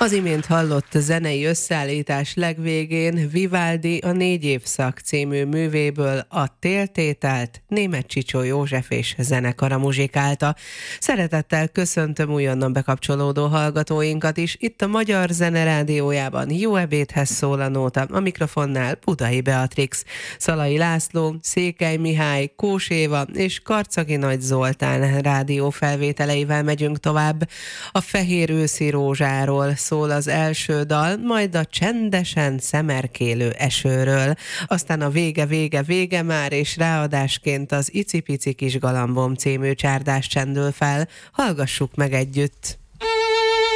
Az imént hallott zenei összeállítás legvégén Vivaldi a 4 évszak című művéből a Téltételt Németh Csicsó József és zenekara muzsikálta. Szeretettel köszöntöm újonnan bekapcsolódó hallgatóinkat is. Itt a Magyar Zene Rádiójában jó ebédhez szól a nóta, a mikrofonnál Budai Beatrix, Szalai László, Székely Mihály, Kós Éva és Karcagi Nagy Zoltán rádiófelvételeivel megyünk tovább. A Fehér őszi rózsáról szól az első dal, majd a csendesen szemerkélő esőről, aztán a vége már, és ráadásként az Icipici kis galambom című csárdás csendül fel. Hallgassuk meg együtt!